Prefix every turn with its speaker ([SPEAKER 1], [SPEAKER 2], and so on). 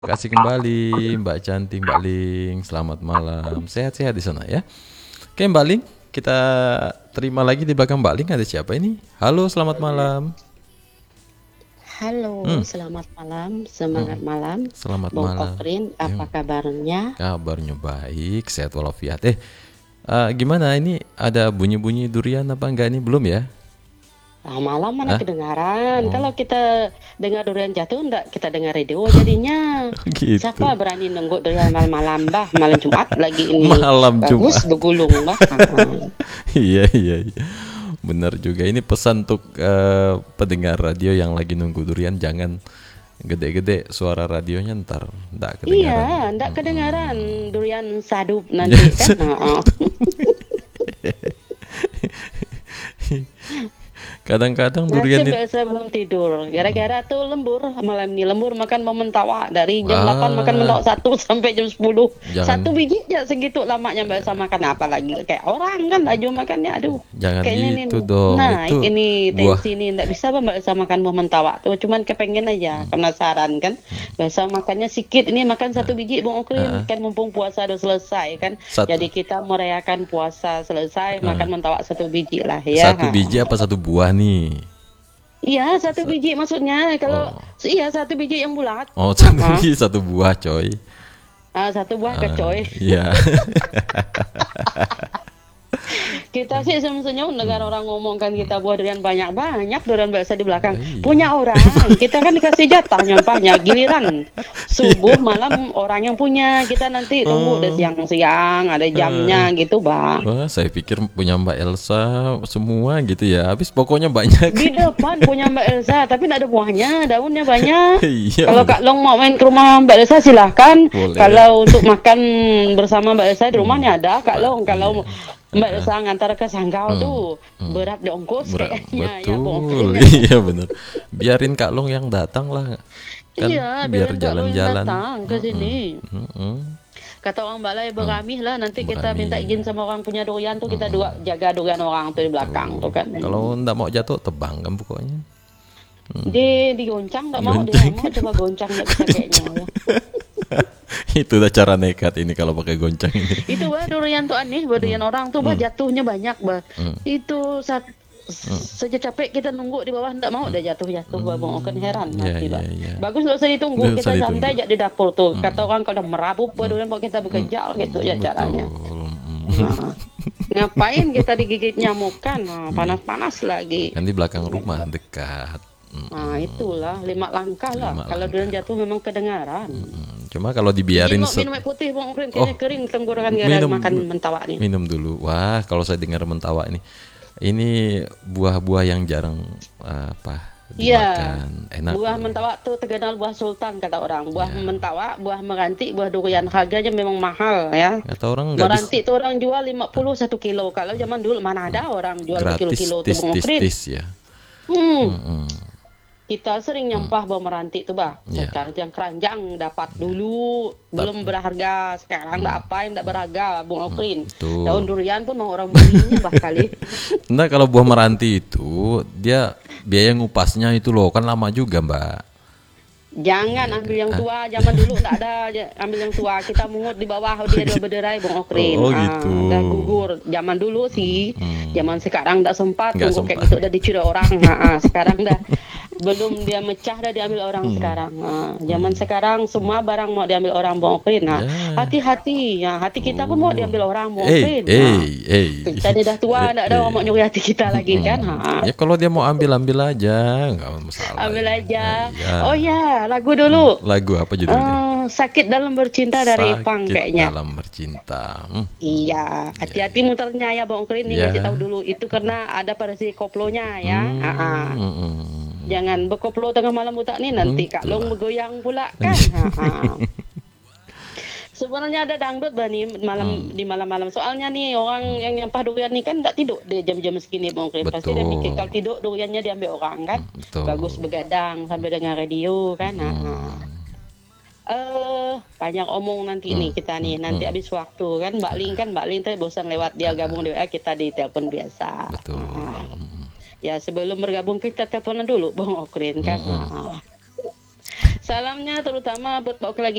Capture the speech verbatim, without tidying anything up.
[SPEAKER 1] Kasih kembali Mbak Cantik, Mbak Ling. Selamat malam. Sehat-sehat di sana ya. Oke Mbak Ling, kita terima lagi di belakang Mbak Ling ada siapa ini? Halo, selamat malam.
[SPEAKER 2] Halo,
[SPEAKER 1] Hmm,
[SPEAKER 2] selamat malam,
[SPEAKER 1] hmm,
[SPEAKER 2] semangat malam,
[SPEAKER 1] selamat
[SPEAKER 2] Bung
[SPEAKER 1] malam.
[SPEAKER 2] Okrin,
[SPEAKER 1] Ya,
[SPEAKER 2] apa kabarnya?
[SPEAKER 1] kabarnya baik, sehat walafiat. Eh, eh, gimana ini? Ada bunyi-bunyi durian apa enggak ini? Belum ya?
[SPEAKER 2] Ah, malam mana
[SPEAKER 1] Hah?
[SPEAKER 2] kedengaran?
[SPEAKER 1] Oh,
[SPEAKER 2] Kalau kita dengar durian jatuh, enggak kita dengar radio jadinya. Siapa
[SPEAKER 1] gitu.
[SPEAKER 2] berani nunggu durian malam-malam, bah? Malam Jumat lagi ini.
[SPEAKER 1] Malam
[SPEAKER 2] Bagus
[SPEAKER 1] Jumat.
[SPEAKER 2] bergulung, bah. Ah, ah.
[SPEAKER 1] Iya, iya, iya. Benar juga. Ini pesan untuk eh, pendengar radio yang lagi nunggu durian, jangan gede-gede suara radionya ntar nggak
[SPEAKER 2] Iya,
[SPEAKER 1] kedengaran.
[SPEAKER 2] enggak kedengaran
[SPEAKER 1] Mm-mm.
[SPEAKER 2] durian sadup nanti kan? Ah, ah.
[SPEAKER 1] Kadang-kadang durian
[SPEAKER 2] Nasib
[SPEAKER 1] itu,
[SPEAKER 2] biasa belum tidur. Gara-gara tuh lembur. Malam ini lembur makan mau mentawak. Dari jam delapan makan
[SPEAKER 1] ah,
[SPEAKER 2] mentawak satu sampai jam sepuluh.
[SPEAKER 1] jangan
[SPEAKER 2] Satu biji aja segitu lamanya biasa makan apa lagi. Kayak orang kan laju makannya. Aduh.
[SPEAKER 1] jangan
[SPEAKER 2] Kayaknya ini
[SPEAKER 1] gitu dong.
[SPEAKER 2] naik
[SPEAKER 1] Itu
[SPEAKER 2] ini
[SPEAKER 1] buah.
[SPEAKER 2] tensi ini. Nggak bisa Mbak biasa makan buah mentawak. Tuh cuman kepengen aja. Penasaran kan. Biasa makannya sedikit. Ini makan satu biji Bung
[SPEAKER 1] ah,
[SPEAKER 2] Ukrin. Kan mumpung puasa udah selesai kan.
[SPEAKER 1] satu
[SPEAKER 2] Jadi kita merayakan puasa selesai.
[SPEAKER 1] ah,
[SPEAKER 2] Makan mentawak satu biji lah ya.
[SPEAKER 1] satu biji apa satu buah nih?
[SPEAKER 2] Iya, satu
[SPEAKER 1] Sa-
[SPEAKER 2] biji maksudnya. Kalau
[SPEAKER 1] Oh,
[SPEAKER 2] iya satu biji yang bulat.
[SPEAKER 1] oh satu
[SPEAKER 2] Hah?
[SPEAKER 1] biji satu buah coy.
[SPEAKER 2] Ah, satu buah
[SPEAKER 1] Ah,
[SPEAKER 2] kecoy.
[SPEAKER 1] iya.
[SPEAKER 2] Kita sih sebenarnya mendengar orang ngomong kan kita buah durian banyak-banyak durian biasa di belakang.
[SPEAKER 1] Iya.
[SPEAKER 2] Punya orang. Kita kan dikasih jatah nyampahnya giliran. Subuh malam orang yang punya. Kita nanti tunggu ada
[SPEAKER 1] Oh,
[SPEAKER 2] siang-siang, ada
[SPEAKER 1] eh.
[SPEAKER 2] jamnya gitu, Bang.
[SPEAKER 1] Wah, saya pikir punya Mbak Elsa semua gitu ya. Habis pokoknya banyak.
[SPEAKER 2] Di depan punya Mbak Elsa, tapi nggak ada buahnya, daunnya banyak.
[SPEAKER 1] Iya,
[SPEAKER 2] Kalau
[SPEAKER 1] bener.
[SPEAKER 2] Kak Long mau main ke rumah Mbak Elsa silahkan.
[SPEAKER 1] Boleh.
[SPEAKER 2] Kalau untuk makan bersama Mbak Elsa di rumahnya ada Kak
[SPEAKER 1] Pak,
[SPEAKER 2] Long.
[SPEAKER 1] iya.
[SPEAKER 2] Kalau Mbak
[SPEAKER 1] Heeh.
[SPEAKER 2] Elsa ngantar ke Sanggau
[SPEAKER 1] Hmm,
[SPEAKER 2] tuh
[SPEAKER 1] hmm.
[SPEAKER 2] berat di ongkos
[SPEAKER 1] Berat,
[SPEAKER 2] kayaknya ya Bang
[SPEAKER 1] betul.
[SPEAKER 2] Okrin ya.
[SPEAKER 1] Iya, bener. Biarin Kak Long yang datang lah. Kan
[SPEAKER 2] Iya,
[SPEAKER 1] biar
[SPEAKER 2] biarin Kak Long yang
[SPEAKER 1] jalan-jalan.
[SPEAKER 2] datang ke
[SPEAKER 1] Mm-mm.
[SPEAKER 2] sini.
[SPEAKER 1] Mm-mm.
[SPEAKER 2] Kata orang Balai
[SPEAKER 1] Mm.
[SPEAKER 2] beramih lah nanti kita minta
[SPEAKER 1] Berani.
[SPEAKER 2] izin sama orang punya durian tuh kita
[SPEAKER 1] Mm-mm.
[SPEAKER 2] dua jaga durian orang tuh di belakang
[SPEAKER 1] Tuh.
[SPEAKER 2] tuh kan.
[SPEAKER 1] Kalau ndak mau jatuh, tebang kan pokoknya. Mm.
[SPEAKER 2] Dia digoncang nggak mau dia
[SPEAKER 1] Gonceng.
[SPEAKER 2] nggak mau coba goncang nggak bisa kayaknya ya.
[SPEAKER 1] Itu udah cara nekat ini kalau pakai goncang ini.
[SPEAKER 2] Itu bah durian tuh aneh, bah
[SPEAKER 1] Mm.
[SPEAKER 2] durian orang tuh bah
[SPEAKER 1] Mm.
[SPEAKER 2] jatuhnya banyak bah.
[SPEAKER 1] Mm.
[SPEAKER 2] Itu saat
[SPEAKER 1] Mm.
[SPEAKER 2] saja capek kita nunggu di bawah ndak mau udah jatuh-jatuh bah Bang Oken heran
[SPEAKER 1] Ya,
[SPEAKER 2] nanti
[SPEAKER 1] ya,
[SPEAKER 2] bah.
[SPEAKER 1] ya.
[SPEAKER 2] Bagus nggak usah ditunggu,
[SPEAKER 1] Nggak usah
[SPEAKER 2] kita
[SPEAKER 1] ditunggu.
[SPEAKER 2] santai aja di dapur tuh.
[SPEAKER 1] Mm.
[SPEAKER 2] Kata orang kalau udah merabuk bah
[SPEAKER 1] Mm.
[SPEAKER 2] durian kok kita
[SPEAKER 1] Mm.
[SPEAKER 2] bekerja gitu ya caranya.
[SPEAKER 1] Betul. Mm.
[SPEAKER 2] Nah, ngapain kita digigit nyamuk kan? Nah,
[SPEAKER 1] Iya.
[SPEAKER 2] panas-panas lagi.
[SPEAKER 1] Kan di belakang rumah dekat.
[SPEAKER 2] Nah,
[SPEAKER 1] Mm-mm.
[SPEAKER 2] itulah lima langkah lah.
[SPEAKER 1] Lima
[SPEAKER 2] Kalau durian
[SPEAKER 1] langkah.
[SPEAKER 2] jatuh memang kedengaran.
[SPEAKER 1] Mm-mm. Cuma kalau
[SPEAKER 2] Izin
[SPEAKER 1] dibiarin
[SPEAKER 2] mau
[SPEAKER 1] set...
[SPEAKER 2] minum air putih Bang Okren,
[SPEAKER 1] Oh,
[SPEAKER 2] kayaknya kering tenggorokan gara
[SPEAKER 1] minum
[SPEAKER 2] makan mentawak nih.
[SPEAKER 1] minum dulu. Wah, kalau saya dengar mentawak ini, ini buah-buah yang jarang eh, apa
[SPEAKER 2] Iya,
[SPEAKER 1] dimakan. Enak.
[SPEAKER 2] buah mentawak tuh terkenal buah sultan kata orang. Buah
[SPEAKER 1] Ya.
[SPEAKER 2] mentawak, buah meranti, buah durian harganya memang mahal ya.
[SPEAKER 1] Kata orang nggak bisa
[SPEAKER 2] Meranti tuh orang jual lima puluh satu kilo. Kalau zaman dulu mana ada orang jual
[SPEAKER 1] gratis
[SPEAKER 2] berkilo-kilo tuh
[SPEAKER 1] tis
[SPEAKER 2] Bang
[SPEAKER 1] tis
[SPEAKER 2] Okrin.
[SPEAKER 1] tis ya.
[SPEAKER 2] Hmm,
[SPEAKER 1] Mm-mm.
[SPEAKER 2] kita sering nyampah buah meranti tuh bah.
[SPEAKER 1] Ya.
[SPEAKER 2] Keranjang keranjang dapat dulu, belum berharga. Sekarang nggak apa yang nggak berharga Bang Okrin. Daun
[SPEAKER 1] Betul.
[SPEAKER 2] durian pun mau orang belinya bah kali.
[SPEAKER 1] Nah, kalau buah meranti itu dia biaya ngupasnya itu loh kan lama juga, Mbak.
[SPEAKER 2] Jangan ambil yang tua, zaman dulu nggak ada ja- ambil yang tua. Kita mungut di bawah dia dua berderai Bang Okrin.
[SPEAKER 1] Oh,
[SPEAKER 2] Ah,
[SPEAKER 1] gitu.
[SPEAKER 2] udah gugur. Zaman dulu sih,
[SPEAKER 1] Hmm.
[SPEAKER 2] zaman sekarang nggak sempat
[SPEAKER 1] Nggak
[SPEAKER 2] tunggu kayak
[SPEAKER 1] sempat.
[SPEAKER 2] gitu udah dicuri orang. Ah, ah, sekarang dah belum dia mecah dah diambil orang sekarang. Ah, zaman sekarang semua barang mau diambil orang Bang Okrin. Nah,
[SPEAKER 1] Ya.
[SPEAKER 2] hati-hati. Ya, hati kita pun mau
[SPEAKER 1] Oh.
[SPEAKER 2] diambil orang Bang
[SPEAKER 1] Eh,
[SPEAKER 2] Okrin.
[SPEAKER 1] eh,
[SPEAKER 2] Nah,
[SPEAKER 1] eh.
[SPEAKER 2] kita ni dah tua, nggak ada orang mau nyuri hati kita lagi kan. Ah,
[SPEAKER 1] Ya kalau dia mau ambil ambil aja, nggak masalah.
[SPEAKER 2] ambil aja.
[SPEAKER 1] Ya.
[SPEAKER 2] Oh ya, lagu dulu.
[SPEAKER 1] Lagu apa judulnya?
[SPEAKER 2] Eh, sakit dalam bercinta dari Ipang
[SPEAKER 1] Sakit
[SPEAKER 2] kayaknya.
[SPEAKER 1] dalam bercinta. Hmm.
[SPEAKER 2] Iya, hati-hati muternya ya Bang Okrin nih
[SPEAKER 1] Ya.
[SPEAKER 2] ngasih tahu dulu itu karena ada pada si koplonya ya.
[SPEAKER 1] Hmm,
[SPEAKER 2] Ah, ah.
[SPEAKER 1] hmm, hmm.
[SPEAKER 2] Jangan berkoplo tengah malam buta nih nanti Kak
[SPEAKER 1] Itulah.
[SPEAKER 2] Long bergoyang pula kan. Ah, ah. Sebenarnya ada dangdut bah nih malam
[SPEAKER 1] Hmm.
[SPEAKER 2] di malam-malam. Soalnya nih orang yang nyampah durian nih kan enggak tidur di jam-jam segini Bang Okrin. Pasti dia mikir
[SPEAKER 1] Betul.
[SPEAKER 2] kalau tidur duriannya diambil orang kan.
[SPEAKER 1] Betul.
[SPEAKER 2] Bagus begadang sambil dengar radio kan. Ah, ah.
[SPEAKER 1] Hmm.
[SPEAKER 2] Eh, banyak omong nanti nih kita nih. Nanti habis waktu kan Mbak Ling kan Mbak Ling tadi bosan lewat dia gabung di W A kita di telepon biasa.
[SPEAKER 1] Betul.
[SPEAKER 2] Ah, ya sebelum bergabung kita teleponan dulu Bang Okrin kan.
[SPEAKER 1] Mm-mm.
[SPEAKER 2] Ah. salamnya terutama buat Mbak Oki lagi